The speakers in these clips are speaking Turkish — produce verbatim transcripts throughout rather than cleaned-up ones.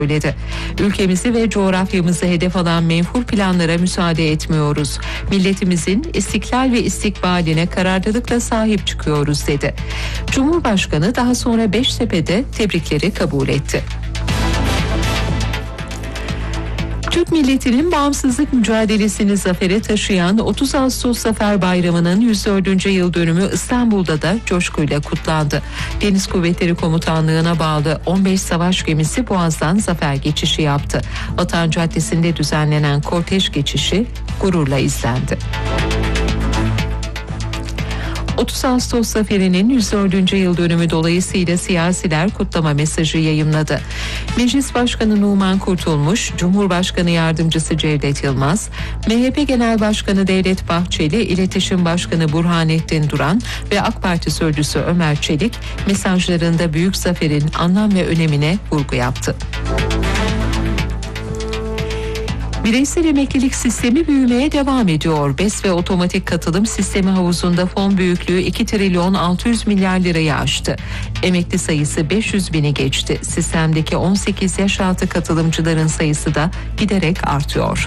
söyledi. Ülkemizi ve coğrafyamızı hedef alan menfur planlara müsaade etmiyoruz. Milletimizin istiklal ve istikbaline kararlılıkla sahip çıkıyoruz dedi. Cumhurbaşkanı daha sonra Beştepe'de tebrikleri kabul etti. Türk milletinin bağımsızlık mücadelesini zafere taşıyan otuz Ağustos Zafer Bayramı'nın yüz dördüncü yıl dönümü İstanbul'da da coşkuyla kutlandı. Deniz Kuvvetleri Komutanlığı'na bağlı on beş savaş gemisi Boğaz'dan zafer geçişi yaptı. Vatan Caddesi'nde düzenlenen kortej geçişi gururla izlendi. otuz Ağustos Zaferi'nin yüz dördüncü yıl dönümü dolayısıyla siyasiler kutlama mesajı yayımladı. Meclis Başkanı Numan Kurtulmuş, Cumhurbaşkanı Yardımcısı Cevdet Yılmaz, M H P Genel Başkanı Devlet Bahçeli, İletişim Başkanı Burhanettin Duran ve AK Parti Sözcüsü Ömer Çelik mesajlarında büyük zaferin anlam ve önemine vurgu yaptı. Bireysel emeklilik sistemi büyümeye devam ediyor. BES ve otomatik katılım sistemi havuzunda fon büyüklüğü iki trilyon altı yüz milyar lirayı aştı. Emekli sayısı beş yüz bini geçti. Sistemdeki on sekiz yaş altı katılımcıların sayısı da giderek artıyor.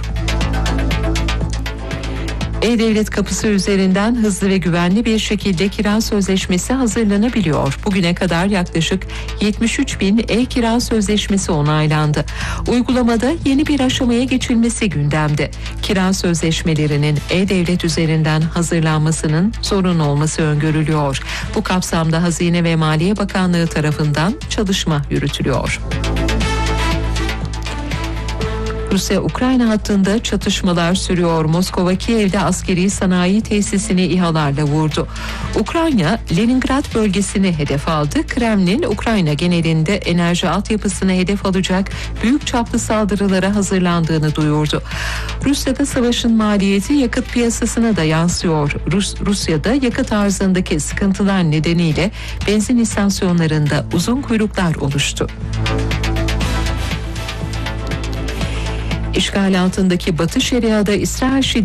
E-Devlet kapısı üzerinden hızlı ve güvenli bir şekilde kira sözleşmesi hazırlanabiliyor. Bugüne kadar yaklaşık yetmiş üç bin e-kira sözleşmesi onaylandı. Uygulamada yeni bir aşamaya geçilmesi gündemde. Kira sözleşmelerinin E-Devlet üzerinden hazırlanmasının zorunlu olması öngörülüyor. Bu kapsamda Hazine ve Maliye Bakanlığı tarafından çalışma yürütülüyor. Rusya-Ukrayna hattında çatışmalar sürüyor. Moskova, Kiev'de askeri sanayi tesisini İHA'larla vurdu. Ukrayna, Leningrad bölgesini hedef aldı. Kremlin, Ukrayna genelinde enerji altyapısını hedef alacak büyük çaplı saldırılara hazırlandığını duyurdu. Rusya'da savaşın maliyeti yakıt piyasasına da yansıyor. Rus, Rusya'da yakıt arzındaki sıkıntılar nedeniyle benzin istasyonlarında uzun kuyruklar oluştu. İşgal altındaki Batı Şeria'da İsrail şiddeti